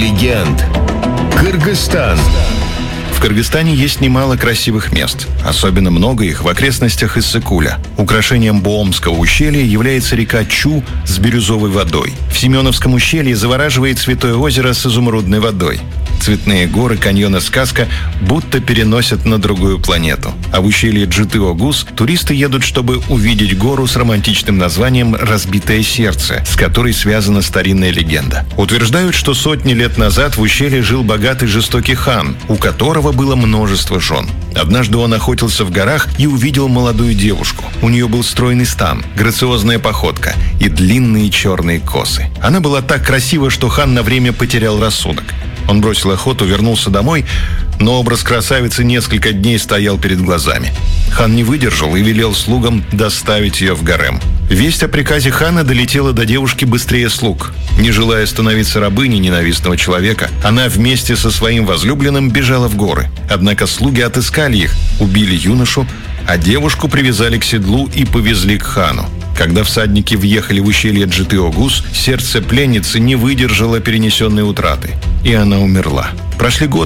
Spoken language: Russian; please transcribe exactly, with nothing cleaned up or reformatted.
легенд. Кыргызстан. В Кыргызстане есть немало красивых мест. Особенно много их в окрестностях Иссык-Куля. Украшением Боомского ущелья является река Чу с бирюзовой водой. В Семеновском ущелье завораживает Святое озеро с изумрудной водой. Цветные горы каньона Сказка будто переносят на другую планету. А в ущелье Джиты-Огуз туристы едут, чтобы увидеть гору с романтичным названием «Разбитое сердце», с которой связана старинная легенда. Утверждают, что сотни лет назад в ущелье жил богатый жестокий хан, у которого было множество жен. Однажды он охотился в горах и увидел молодую девушку. У нее был стройный стан, грациозная походка и длинные черные косы. Она была так красива, что хан на время потерял рассудок. Он бросил охоту, вернулся домой, но образ красавицы несколько дней стоял перед глазами. Хан не выдержал и велел слугам доставить ее в гарем. Весть о приказе хана долетела до девушки быстрее слуг. Не желая становиться рабыней ненавистного человека, она вместе со своим возлюбленным бежала в горы. Однако слуги отыскали их, убили юношу, а девушку привязали к седлу и повезли к хану. Когда всадники въехали в ущелье Джиты-Огуз, сердце пленницы не выдержало перенесенной утраты, и она умерла. Прошли годы.